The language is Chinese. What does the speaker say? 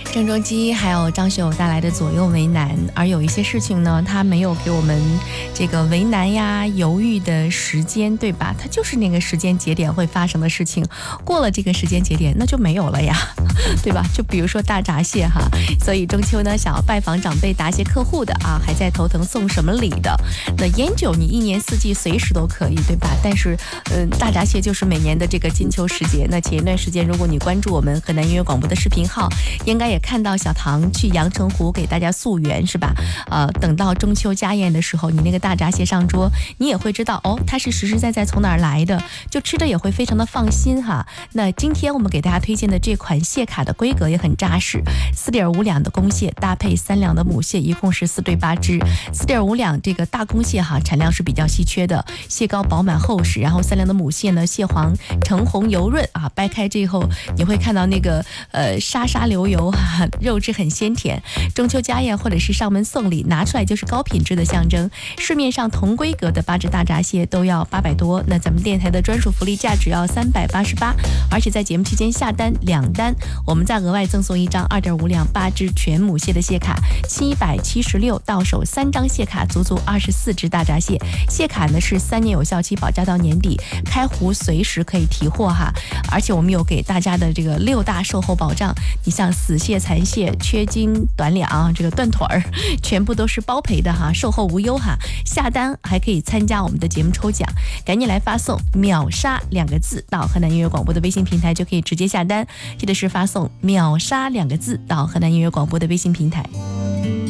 郑中基还有张学友带来的左右为难，而有一些事情呢，他没有给我们这个为难呀、犹豫的时间，对吧？它就是那个时间节点会发生的事情，过了这个时间节点，那就没有了呀，对吧？就比如说大闸蟹哈，所以中秋呢，想要拜访长辈、答谢客户的啊，还在头疼送什么礼的。那烟酒你一年四季随时都可以，对吧？但是，大闸蟹就是每年的这个金秋时节。那前一段时间，如果你关注我们河南音乐广播的视频号，应该也看到小唐去阳澄湖给大家溯源，是吧？等到中秋家宴的时候，你那个大闸蟹上桌，你也会知道哦，它是实实在在从哪儿来的，就吃的也会非常的放心哈。那今天我们给大家推荐的这款蟹卡的规格也很扎实，4.5两的公蟹搭配3两的母蟹，一共是4对8只。4.5两这个大公蟹哈，产量是比较稀缺的，蟹膏饱满厚实，然后3两的母蟹呢，蟹黄橙红油润啊，掰开之后你会看到那个沙沙流油哈，肉质很鲜甜。中秋家宴或者是上门送礼，拿出来就是高品质的象征。市面上同规格的8只大闸蟹都要800多，那咱们电台的专属福利价只要388，而且在节目期间下单2单，我们再额外赠送一张2.5两8只全母蟹的蟹卡，776到手3张蟹卡，足足24只大闸蟹。蟹卡呢是3年有效期，保价到年底，开壶随时可以提货哈。而且我们有给大家的这个6大售后保障，你像死蟹、残蟹、缺斤短两、这个断腿儿，全部都是包赔的哈，售后无忧哈。下单还可以参加我们的节目抽奖，赶紧来发送秒杀2个字到河南音乐广播的微信平台，就可以直接下单。记得是发送秒杀2个字到河南音乐广播的微信平台。